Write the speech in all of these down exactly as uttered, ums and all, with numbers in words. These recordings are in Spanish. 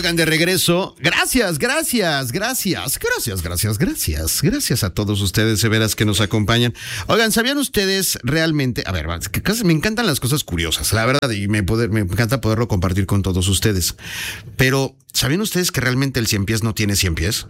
Oigan, de regreso, gracias, gracias, gracias, gracias, gracias, gracias, gracias a todos ustedes, de veras, que nos acompañan. Oigan, ¿sabían ustedes realmente? A ver, que casi me encantan las cosas curiosas, la verdad, y me, poder, me encanta poderlo compartir con todos ustedes. Pero, ¿sabían ustedes que realmente el cien pies no tiene cien pies?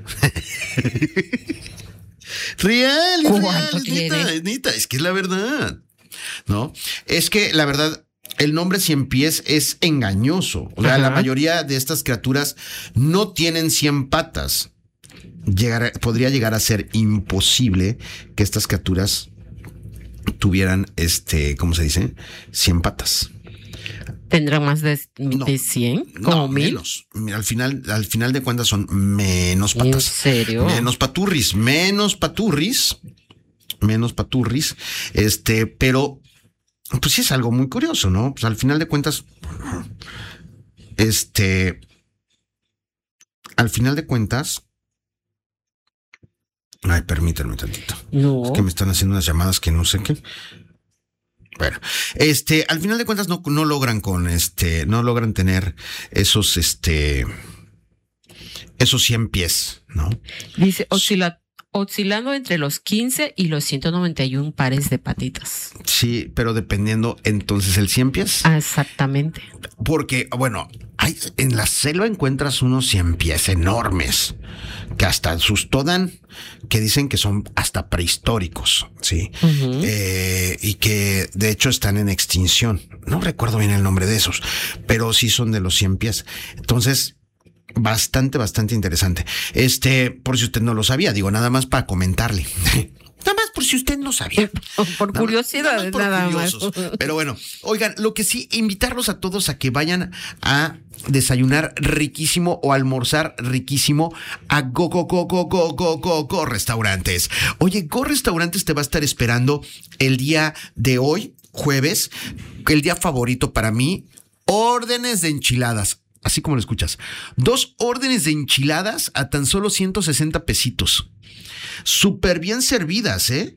Real, real, neta, neta, es que es la verdad, ¿no? Es que la verdad, el nombre cien pies es engañoso. O sea, Ajá. la mayoría de estas criaturas no tienen cien patas. Llegar, podría llegar a ser imposible que estas criaturas tuvieran, este, ¿cómo se dice? cien patas. ¿Tendrá más de, no, de cien? No, menos. Mira, al final, al final de cuentas son menos patas. ¿En serio? Menos paturris, menos paturris, menos paturris. Este, pero pues sí es algo muy curioso, ¿no? Pues al final de cuentas, este, al final de cuentas, ay, permítanme tantito. No. Es que me están haciendo unas llamadas que no sé qué. Bueno, este, al final de cuentas no, no logran con este, no logran tener esos, este, esos cien pies, ¿no? Dice, oscila, oscilando entre los quince y los ciento noventa y uno pares de patitas. Sí, pero dependiendo entonces el cien pies. Ah, exactamente. Porque, bueno, hay, en la selva encuentras unos cien pies enormes que hasta sustodan, que dicen que son hasta prehistóricos, ¿sí? Uh-huh. Eh, y que de hecho están en extinción. No recuerdo bien el nombre de esos, pero sí son de los cien pies. Entonces, bastante, bastante interesante. Este, por si usted no lo sabía, digo, nada más para comentarle. Nada más por si usted no sabía. Por curiosidad, nada más. Por nada más. Pero bueno, oigan, lo que sí, invitarlos a todos a que vayan a desayunar riquísimo o almorzar riquísimo a Go, Go, Go, Go, Go, Go, Go, Go Restaurantes. Oye, Go Restaurantes te va a estar esperando el día de hoy, jueves, el día favorito para mí, órdenes de enchiladas. Así como lo escuchas. Dos órdenes de enchiladas a tan solo ciento sesenta pesitos. Súper bien servidas, ¿eh?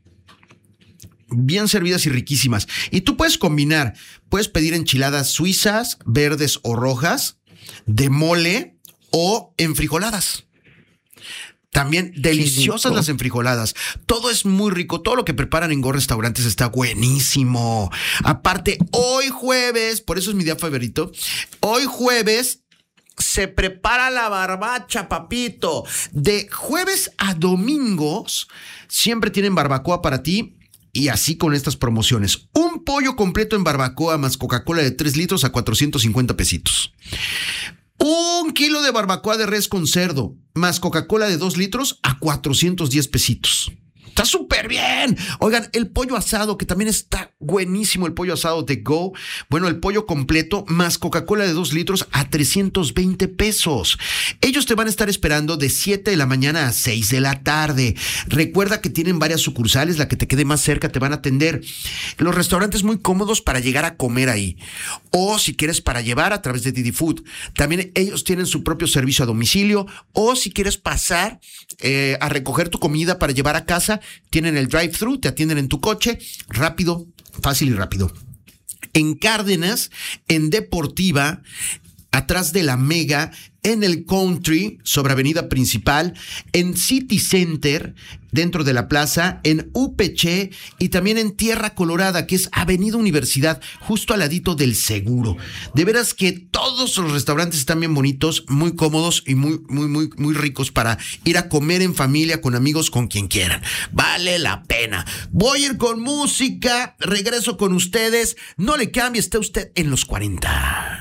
Bien servidas y riquísimas. Y tú puedes combinar, puedes pedir enchiladas suizas, verdes o rojas, de mole o enfrijoladas. También deliciosas las enfrijoladas. Todo es muy rico. Todo lo que preparan en Go Restaurantes está buenísimo. Aparte, hoy jueves, por eso es mi día favorito, hoy jueves se prepara la barbacha, papito. De jueves a domingos siempre tienen barbacoa para ti. Y así con estas promociones. Un pollo completo en barbacoa más Coca-Cola de tres litros a cuatrocientos cincuenta pesitos. Un kilo de barbacoa de res con cerdo más Coca-Cola de dos litros a cuatrocientos diez pesitos. Está súper bien. Oigan, el pollo asado, que también está buenísimo, el pollo asado de Go. Bueno, el pollo completo más Coca-Cola de dos litros a trescientos veinte pesos. Ellos te van a estar esperando de siete de la mañana a seis de la tarde. Recuerda que tienen varias sucursales, la que te quede más cerca te van a atender. Los restaurantes muy cómodos para llegar a comer ahí. O si quieres para llevar a través de Didi Food. También ellos tienen su propio servicio a domicilio. O si quieres pasar eh, a recoger tu comida para llevar a casa, tienen el drive-thru, te atienden en tu coche, rápido, fácil y rápido. En Cárdenas, en Deportiva, atrás de la Mega, en el Country, sobre Avenida Principal, en City Center, dentro de la plaza, en U P C y también en Tierra Colorada, que es Avenida Universidad, justo al ladito del Seguro. De veras que todos los restaurantes están bien bonitos, muy cómodos y muy, muy, muy, muy ricos para ir a comer en familia, con amigos, con quien quieran. Vale la pena. Voy a ir con música, regreso con ustedes. No le cambie, está usted en los cuarenta.